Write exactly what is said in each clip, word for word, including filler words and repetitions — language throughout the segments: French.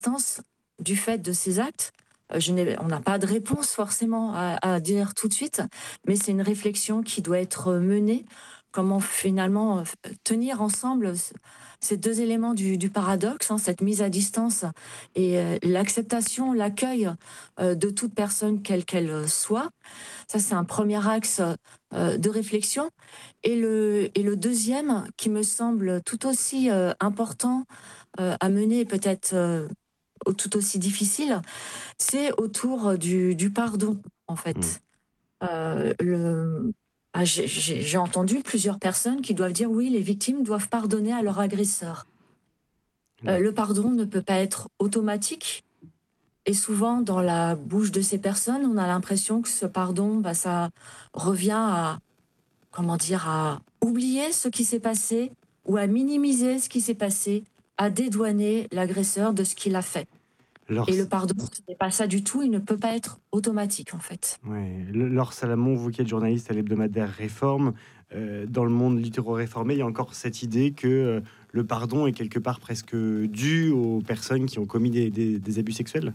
distance du fait de ces actes. Euh, Je n'ai, on n'a pas de réponse forcément à, à dire tout de suite, mais c'est une réflexion qui doit être menée. Comment finalement euh, tenir ensemble c- ces deux éléments du, du paradoxe, hein, cette mise à distance et euh, l'acceptation, l'accueil euh, de toute personne, quelle qu'elle soit. Ça, c'est un premier axe euh, de réflexion. Et le, et le deuxième, qui me semble tout aussi euh, important euh, à mener, peut-être euh, tout aussi difficile, c'est autour du, du pardon, en Mmh. fait. Euh, le, ah, j'ai, j'ai- j'ai entendu plusieurs personnes qui doivent dire oui, les victimes doivent pardonner à leur agresseur. Euh, le pardon ne peut pas être automatique. Et souvent, dans la bouche de ces personnes, on a l'impression que ce pardon, bah, ça revient à, comment dire, à oublier ce qui s'est passé ou à minimiser ce qui s'est passé, à dédouaner l'agresseur de ce qu'il a fait. Laure Et le S pardon, ce n'est pas ça du tout, il ne peut pas être automatique, en fait. ouais, L Laure Salamon, vous qui êtes journaliste à l'hebdomadaire Réforme, heu, dans le monde littéro-réformé, il y a encore cette idée que, heu, le pardon est quelque part presque dû aux personnes qui ont commis des des des abus sexuels?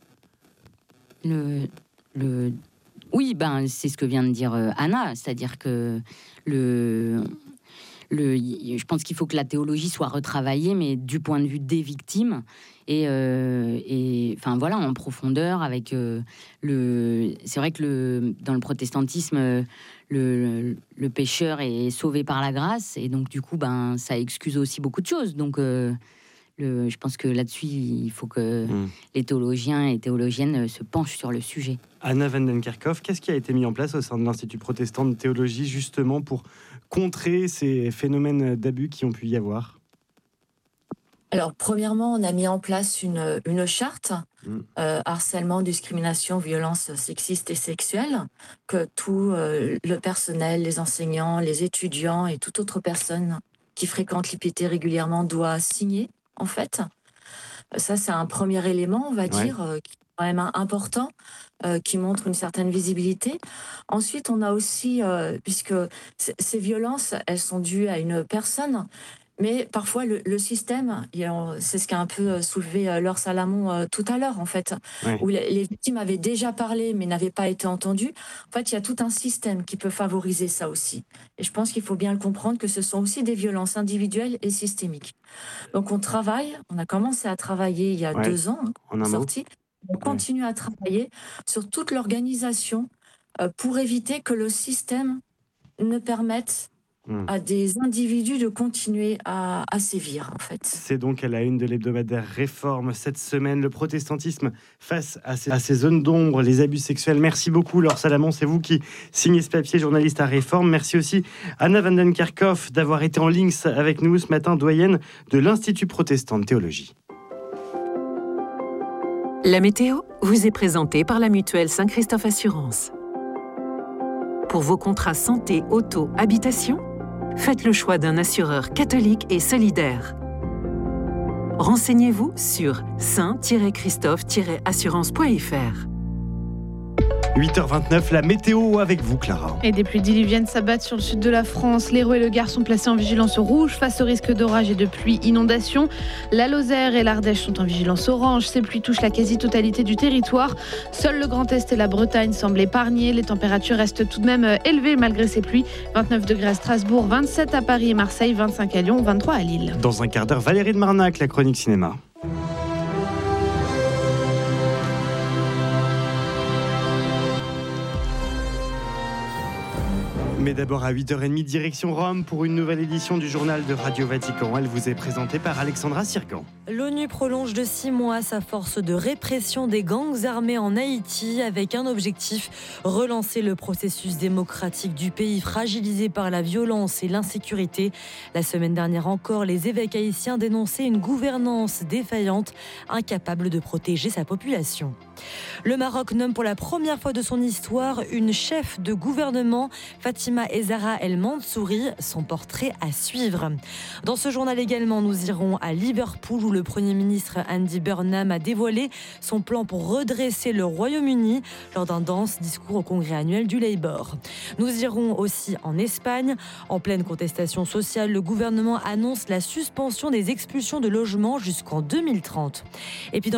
Le, le, oui, ben, c'est ce que vient de dire euh, Anna, c'est-à-dire que le, le, y- je pense qu'il faut que la théologie soit retravaillée, mais du point de vue des victimes et, euh, et enfin voilà, en profondeur. Avec euh, le, c'est vrai que le, dans le protestantisme, euh, le, le pécheur est sauvé par la grâce et donc du coup, ben, ça excuse aussi beaucoup de choses. Donc euh, le, je pense que là-dessus, il faut que Mmh. les théologiens et théologiennes se penchent sur le sujet. Anna van den Kerkhof, qu'est-ce qui a été mis en place au sein de l'Institut protestant de théologie, justement pour contrer ces phénomènes d'abus qui ont pu y avoir? Alors, premièrement, on a mis en place une, une charte Mmh. euh, harcèlement, discrimination, violence sexiste et sexuelle, que tout euh, le personnel, les enseignants, les étudiants et toute autre personne qui fréquente l'I P T régulièrement doit signer, en fait. Ça, c'est un premier élément, on va Ouais. dire, euh, qui est quand même un- important, euh, qui montre une certaine visibilité. Ensuite, on a aussi, euh, puisque c- ces violences, elles sont dues à une personne, mais parfois le, le système, et on- c'est ce qu'a un peu euh, soulevé euh, Laure Salamon euh, tout à l'heure, en fait, Ouais. où les, les victimes avaient déjà parlé mais n'avaient pas été entendues. En fait, il y a tout un système qui peut favoriser ça aussi. Et je pense qu'il faut bien le comprendre que ce sont aussi des violences individuelles et systémiques. Donc on travaille, on a commencé à travailler il y a Ouais. deux ans, hein, En on est un mot? sorti. On Ouais. continue à travailler sur toute l'organisation euh, pour éviter que le système ne permette Mmh. à des individus de continuer à, à sévir, en fait. C'est donc à la une de l'hebdomadaire Réforme cette semaine, le protestantisme face à ces, à ces zones d'ombre, les abus sexuels. Merci beaucoup Laure Salamon, c'est vous qui signez ce papier, journaliste à Réforme. Merci aussi Anna van den Kerkhof d'avoir été en ligne avec nous ce matin, doyenne de l'Institut protestant de théologie. La météo vous est présentée par la mutuelle Saint-Christophe Assurance. Pour vos contrats santé, auto, habitation, faites le choix d'un assureur catholique et solidaire. Renseignez-vous sur saint tiret christophe tiret assurance point f r. huit heures vingt-neuf, la météo avec vous Clara. Et des pluies diluviennes s'abattent sur le sud de la France. L'Hérault et le Gard sont placés en vigilance rouge face au risque d'orage et de pluie inondation. La Lozère et l'Ardèche sont en vigilance orange. Ces pluies touchent la quasi-totalité du territoire. Seul le Grand Est et la Bretagne semblent épargnés. Les températures restent tout de même élevées malgré ces pluies. vingt-neuf degrés à Strasbourg, vingt-sept à Paris et Marseille, vingt-cinq à Lyon, vingt-trois à Lille. Dans un quart d'heure, Valérie de Marnac, la chronique cinéma. Mais d'abord à huit heures trente, direction Rome pour une nouvelle édition du journal de Radio Vatican. Elle vous est présentée par Alexandra Sirgan. L'ONU prolonge de six mois sa force de répression des gangs armés en Haïti avec un objectif, relancer le processus démocratique du pays fragilisé par la violence et l'insécurité. La semaine dernière encore, les évêques haïtiens dénonçaient une gouvernance défaillante, incapable de protéger sa population. Le Maroc nomme pour la première fois de son histoire une chef de gouvernement, Fatima Ezara El Mansouri, son portrait à suivre. Dans ce journal également, nous irons à Liverpool où le le Premier ministre Andy Burnham a dévoilé son plan pour redresser le Royaume-Uni lors d'un dense discours au congrès annuel du Labour. Nous irons aussi en Espagne. En pleine contestation sociale, le gouvernement annonce la suspension des expulsions de logements jusqu'en deux mille trente. Et puis dans